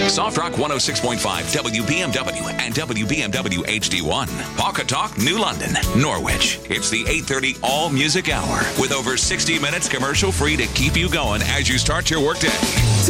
Soft Rock 106.5 WBMW and WBMW HD1. Pawcatuck, New London, Norwich. It's the 8:30 All Music Hour with over 60 minutes commercial free to keep you going as you start your workday.